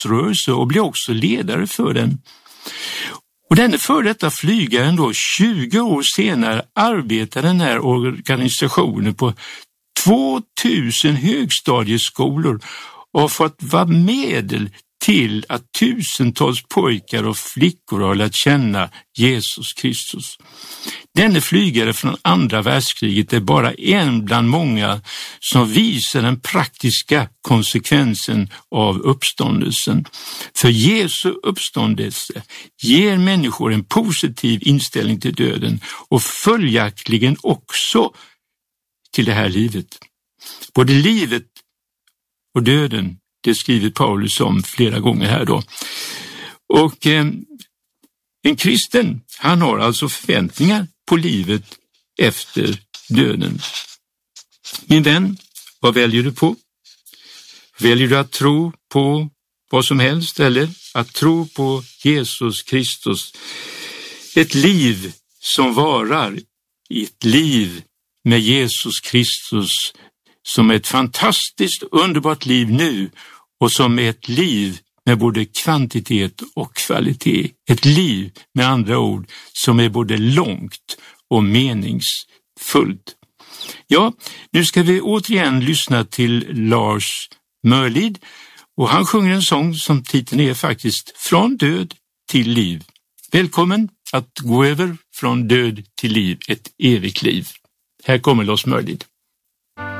rörelse och blev också ledare för den. Och denne för detta flygaren då 20 år senare arbetar den här organisationen på 2000 högstadieskolor och har fått vara medel till att tusentals pojkar och flickor har lärt känna Jesus Kristus. Denne flygare från andra världskriget är bara en bland många som visar den praktiska konsekvensen av uppståndelsen. För Jesu uppståndelse ger människor en positiv inställning till döden och följaktligen också till det här livet. Både livet och döden, det skriver Paulus om flera gånger här då. Och en kristen, han har alltså förväntningar på livet efter döden. Min vän, vad väljer du på? Väljer du att tro på vad som helst eller att tro på Jesus Kristus? Ett liv som varar, ett liv med Jesus Kristus som är ett fantastiskt underbart liv nu och som är ett liv med både kvantitet och kvalitet. Ett liv med andra ord som är både långt och meningsfullt. Ja, nu ska vi återigen lyssna till Lars Mörlid och han sjunger en sång som titeln är faktiskt Från död till liv. Välkommen att gå över från död till liv, ett evigt liv. Här kommer Lars Mörlid.